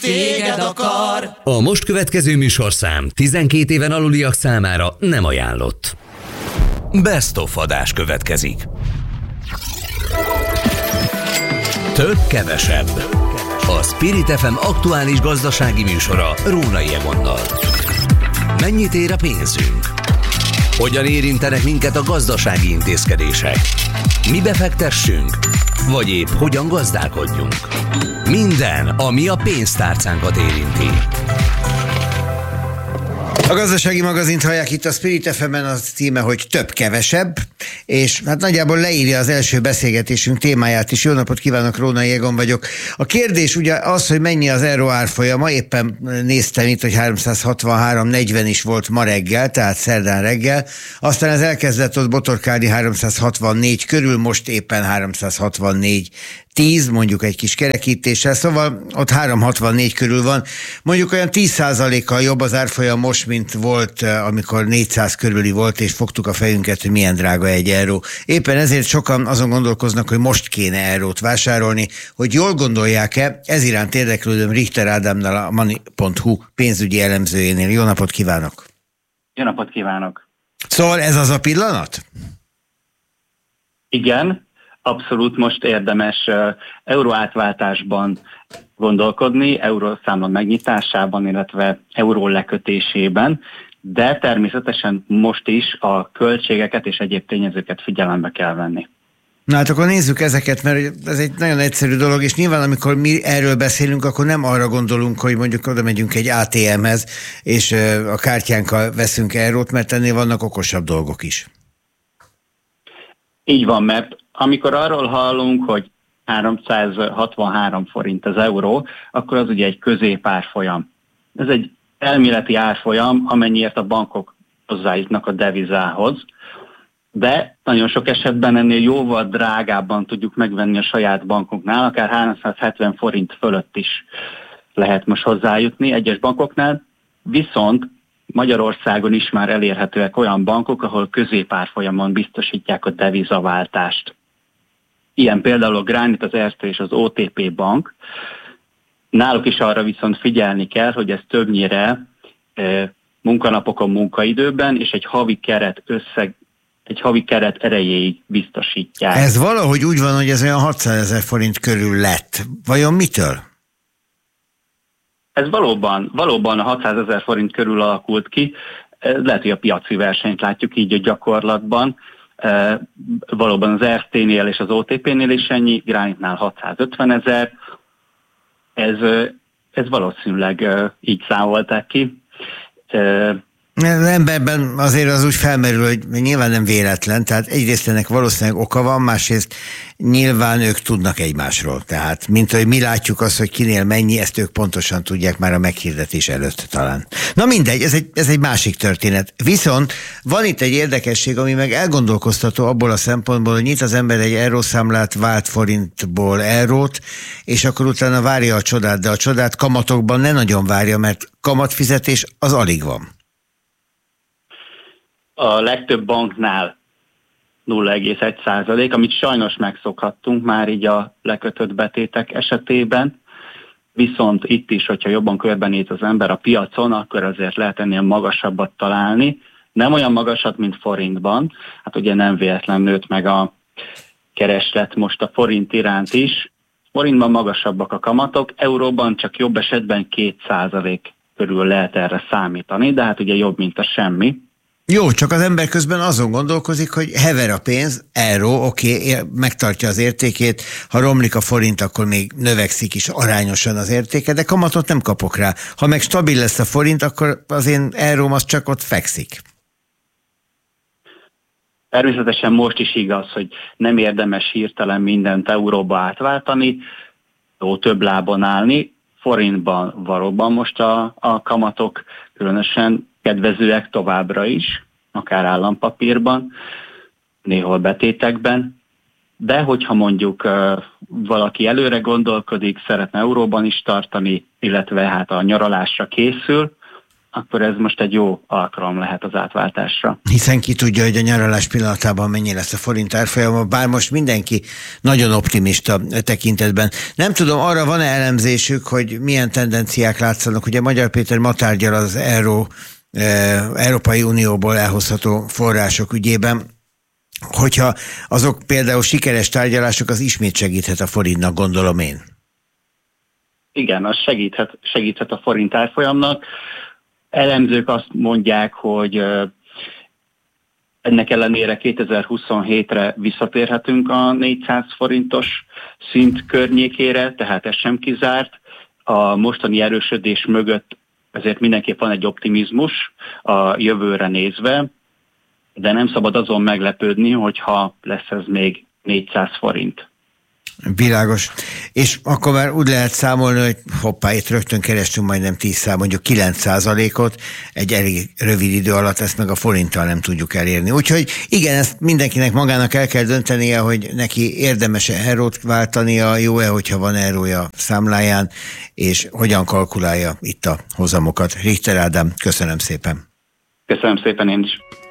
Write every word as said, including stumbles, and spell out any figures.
téged akar. A most következő műsorszám tizenkét éven aluliak számára nem ajánlott. Best of adás következik. Több kevesebb. A Spirit ef em aktuális gazdasági műsora Rónai Egonnal. Mennyit ér a pénzünk? Hogyan érintenek minket a gazdasági intézkedések? Mi befektessünk? Vagy épp hogyan gazdálkodjunk? Minden, ami a pénztárcánkat érinti. A gazdasági magazint hallják itt a Spirit ef em-en, az címe, hogy több-kevesebb, és hát nagyjából leírja az első beszélgetésünk témáját is. Jó napot kívánok, Rónai Egon vagyok. A kérdés ugye az, hogy mennyi az euró árfolyama, éppen néztem itt, hogy háromszázhatvanhárom negyven is volt ma reggel, tehát szerdán reggel, aztán ez elkezdett ott botorkálni háromszázhatvannégy körül, most éppen háromszázhatvannégy tíz, mondjuk egy kis kerekítéssel, szóval ott háromszázhatvannégy körül van. Mondjuk olyan tíz százalékkal jobb az árfolyam most, mint volt, amikor négyszáz körüli volt, és fogtuk a fejünket, hogy milyen drága egy euró. Éppen ezért sokan azon gondolkoznak, hogy most kéne eurót vásárolni, hogy jól gondolják-e, ez iránt érdeklődöm Richter Ádámnál, a Money pont hu pénzügyi elemzőjénél. Jó napot kívánok! Jó napot kívánok! Szóval ez az a pillanat? Igen. Abszolút most érdemes uh, euróátváltásban gondolkodni, eurószámla megnyitásában, illetve euró lekötésében, de természetesen most is a költségeket és egyéb tényezőket figyelembe kell venni. Na hát akkor nézzük ezeket, mert ez egy nagyon egyszerű dolog, és nyilván amikor mi erről beszélünk, akkor nem arra gondolunk, hogy mondjuk oda megyünk egy á té emhez, és uh, a kártyánkkal veszünk eurót, mert ennél vannak okosabb dolgok is. Így van, mert amikor arról hallunk, hogy háromszázhatvanhárom forint az euró, akkor az ugye egy középárfolyam. Ez egy elméleti árfolyam, amennyiért a bankok hozzájutnak a devizához, de nagyon sok esetben ennél jóval drágábban tudjuk megvenni a saját bankoknál, akár háromszázhetven forint fölött is lehet most hozzájutni egyes bankoknál, viszont Magyarországon is már elérhetőek olyan bankok, ahol középárfolyamon biztosítják a devizaváltást. Ilyen például a Granit, az Erste és az o té pé bank. Náluk is arra viszont figyelni kell, hogy ez többnyire e, munkanapokon, munkaidőben és egy havi keret összeg, egy havi keret erejéig biztosítják. Ez valahogy úgy van, hogy ez olyan hatszázezer forint körül lett. Vajon mitől? Ez valóban, valóban a hatszázezer forint körül alakult ki. Lehet, hogy a piaci versenyt látjuk így a gyakorlatban. E, valóban az Erste-nél és az o té pé-nél is ennyi, Granitnál hatszázötvenezer. Ez, ez valószínűleg így számolták ki. E, Emberben azért az úgy felmerül, hogy nyilván nem véletlen, tehát egyrészt ennek valószínűleg oka van, másrészt nyilván ők tudnak egymásról. Tehát, mint hogy mi látjuk azt, hogy kinél mennyi, ezt ők pontosan tudják már a meghirdetés előtt talán. Na mindegy, ez egy, ez egy másik történet. Viszont van itt egy érdekesség, ami meg elgondolkoztató abból a szempontból, hogy nyit az ember egy eurószámlát, vált forintból eurót, és akkor utána várja a csodát, de a csodát kamatokban ne nagyon várja, mert kamatfizetés az alig van. A legtöbb banknál nulla egész egy százalék, amit sajnos megszokhattunk már így a lekötött betétek esetében, viszont itt is, hogyha jobban körbenéz az ember a piacon, akkor azért lehet ennél magasabbat találni. Nem olyan magasat, mint forintban, hát ugye nem véletlen nőtt meg a kereslet most a forint iránt is. Forintban magasabbak a kamatok, euróban csak jobb esetben két százalék körül lehet erre számítani, de hát ugye jobb, mint a semmi. Jó, csak az ember közben azon gondolkozik, hogy hever a pénz, euró, oké, okay, megtartja az értékét, ha romlik a forint, akkor még növekszik is arányosan az értéke, de kamatot nem kapok rá. Ha meg stabil lesz a forint, akkor az én euróm az csak ott fekszik. Természetesen most is igaz, hogy nem érdemes hirtelen mindent euróba átváltani, jó több lábon állni, forintban valóban most a, a kamatok különösen kedvezőek továbbra is, akár állampapírban, néhol betétekben, de hogyha mondjuk uh, valaki előre gondolkodik, szeretne euróban is tartani, illetve hát a nyaralásra készül, akkor ez most egy jó alkalom lehet az átváltásra. Hiszen ki tudja, hogy a nyaralás pillanatában mennyi lesz a forint árfolyama, bár most mindenki nagyon optimista tekintetben. Nem tudom, arra van-e elemzésük, hogy milyen tendenciák látszanak. Ugye Magyar Péter ma tárgyal az Euró, eh, Európai Unióból elhozható források ügyében, hogyha azok például sikeres tárgyalások, az ismét segíthet a forintnak, gondolom én. Igen, az segíthet, segíthet a forint árfolyamnak. Elemzők azt mondják, hogy ennek ellenére kétezer-huszonhétre visszatérhetünk a négyszáz forintos szint környékére, tehát ez sem kizárt. A mostani erősödés mögött ezért mindenképp van egy optimizmus a jövőre nézve, de nem szabad azon meglepődni, hogyha lesz ez még négyszáz forint. Világos. És akkor már úgy lehet számolni, hogy hoppá, itt rögtön kerestünk majdnem tíz szám, mondjuk kilenc százalékot, egy elég rövid idő alatt ezt meg a forinttal nem tudjuk elérni. Úgyhogy igen, ezt mindenkinek magának el kell döntenie, hogy neki érdemes-e eurót váltania, jó-e, hogyha van eurója számláján, és hogyan kalkulálja itt a hozamokat. Richter Ádám, köszönöm szépen. Köszönöm szépen én is.